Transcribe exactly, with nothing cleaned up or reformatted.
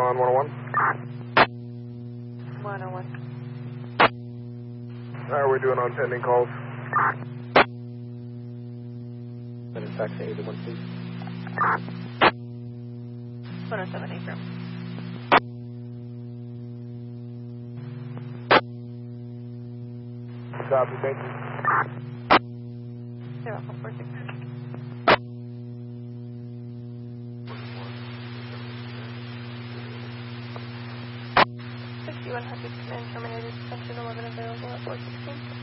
on one oh one? one oh one. How are we doing on pending calls? And in fact, eight one, please. one oh seven, affirm. Copy, thank you. zero four four six. sixty-one hundred command terminated, extension eleven available at four sixteen.